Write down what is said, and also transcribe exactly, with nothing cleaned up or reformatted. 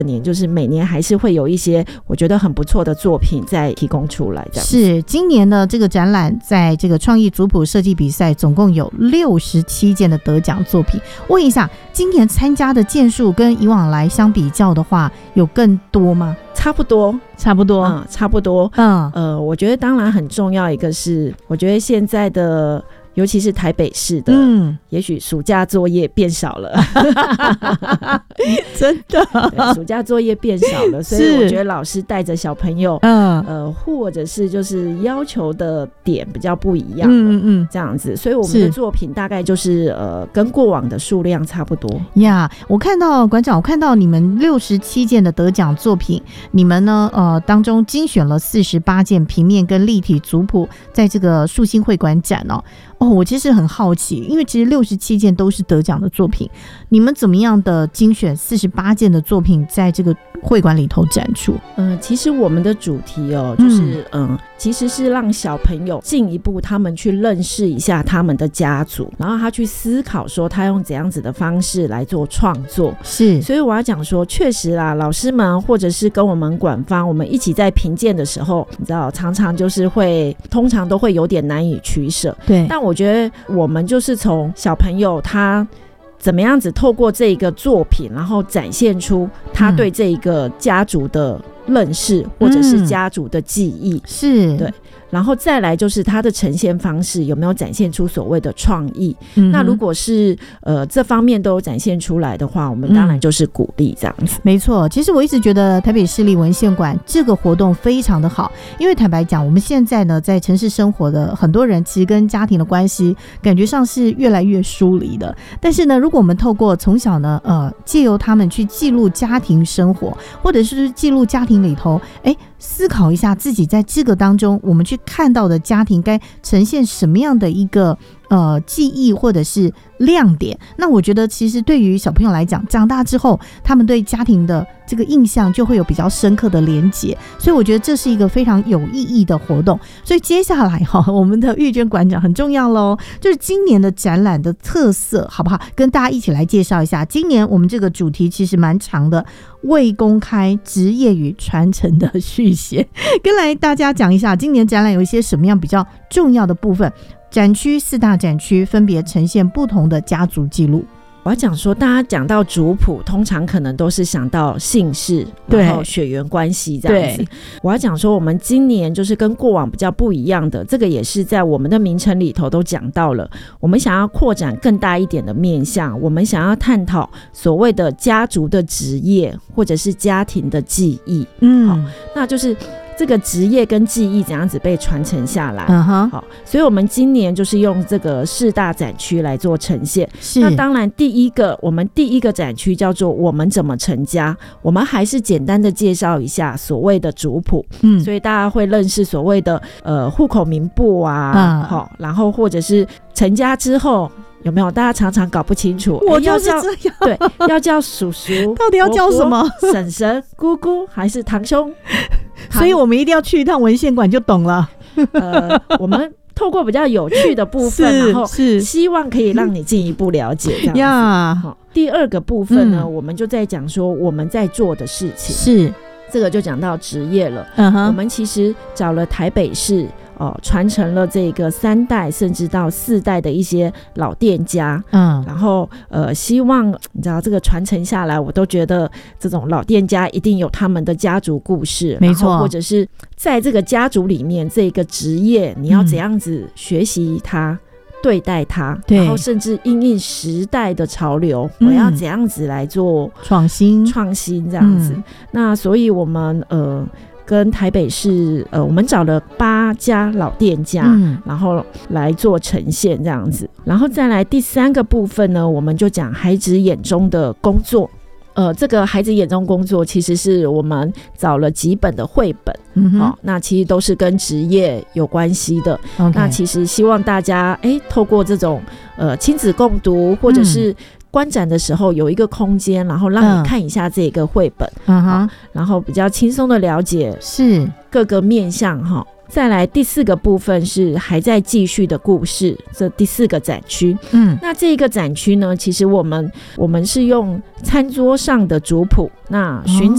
年就是每年还是会有一些我觉得很不错的作品再提供出来，这样是今年的这个展览，在这个创意族谱设计比赛总共有六十七件的得奖作品。问一下，今年参加的件数跟以往来相比较的话，有更多吗？ 差不多， 差不多， 嗯，差不多， 嗯，呃， 我觉得当然很重要一个是，我觉得现在的。尤其是台北市的， 嗯， 也许暑假作业变少了， 真的， 暑假作业变少了，所以我觉得老师带着小朋友，嗯，呃，或者是就是要求的点比较不一样，嗯嗯，这样子，所以我们的作品大概就是呃跟过往的数量差不多呀。Yeah, 我看到馆长，我看到你们六十七件的得奖作品，你们呢呃当中精选了四十八件平面跟立体族谱，在这个树新会馆展哦。哦，我其实很好奇，因为其实六十七件都是得奖的作品，你们怎么样的精选四十八件的作品在这个会馆里头展出？ 嗯、呃，其实我们的主题哦，就是嗯、呃，其实是让小朋友进一步他们去认识一下他们的家族，然后他去思考说他用怎样子的方式来做创作。 是， 所以我要讲说，确实啦，老师们或者是跟我们馆方，我们一起在评鉴的时候，你知道，常常就是会，通常都会有点难以取舍。 对， 但我觉得我们就是从小朋友他怎么样子透过这个作品，然后展现出他对这个家族的认识、嗯、或者是家族的记忆， 是对， 然后再来就是它的呈现方式有没有展现出所谓的创意、嗯、那如果是呃这方面都有展现出来的话，我们当然就是鼓励这样子、嗯、 没错。其实我一直觉得台北市立文献馆这个活动非常的好，因为坦白讲，我们现在呢在城市生活的很多人其实跟家庭的关系感觉上是越来越疏离的，但是呢如果我们透过从小呢呃借由他们去记录家庭生活，或者是记录家庭里头哎思考一下自己在这个当中我们去看到的家庭该呈现什么样的一个呃记忆或者是亮点，那我觉得其实对于小朋友来讲，长大之后他们对家庭的这个印象就会有比较深刻的连结，所以我觉得这是一个非常有意义的活动。所以接下来哈、哦，我们的玉娟馆长很重要咯，就是今年的展览的特色好不好，跟大家一起来介绍一下。今年我们这个主题其实蛮长的，未公开职业与传承的续写，跟来大家讲一下今年展览有一些什么样比较重要的部分。展区四大展区分别呈现不同的家族记录。 我要讲说，大家讲到族谱，通常可能都是想到姓氏，然后血缘关系这样子。我要讲说，我们今年就是跟过往比较不一样的，这个也是在我们的名称里头都讲到了。我们想要扩展更大一点的面向，我们想要探讨所谓的家族的职业，或者是家庭的记忆。嗯，好，那就是这个职业跟记忆怎样子被传承下来。嗯哼，好，所以我们今年就是用这个四大展区来做呈现。是，那当然第一个，我们第一个展区叫做我们怎么成家，我们还是简单的介绍一下所谓的族谱。嗯，所以大家会认识所谓的呃户口名簿啊，嗯，好，然后或者是成家之后。有没有？大家常常搞不清楚， 我就是这样。 对，要叫叔叔， 到底要叫什么？ 婶婶、姑姑还是堂兄？ 所以我们一定要去一趟文献馆就懂了。 呃，我们透过比较有趣的部分，然后希望可以让你进一步了解这样子。Yeah. 第二个部分呢，嗯，我们就在讲说我们在做的事情是这个就讲到职业了。 嗯哼， 我们其实找了台北市。哦，传承了这个三代甚至到四代的一些老店家，嗯，然后呃，希望你知道这个传承下来，我都觉得这种老店家一定有他们的家族故事， 没错， 或者是在这个家族里面这个职业，你要怎样子学习它。嗯，对待它，然后甚至因应时代的潮流，嗯，我要怎样子来做创新创新这样子，嗯，那所以我们呃跟台北市呃，我们找了八家老店家，嗯，然后来做呈现这样子，然后再来第三个部分呢，我们就讲孩子眼中的工作。呃，这个孩子眼中工作其实是我们找了几本的绘本，嗯哦，那其实都是跟职业有关系的。Okay. 那其实希望大家哎，透过这种呃亲子共读，或者是观展的时候有一个空间，然后让你看一下这个绘本，嗯，然后比较轻松的了解是各个面向哈。 再来第四个部分是还在继续的故事，这第四个展区。嗯，那这个展区呢，其实我们我们是用餐桌上的族谱，那寻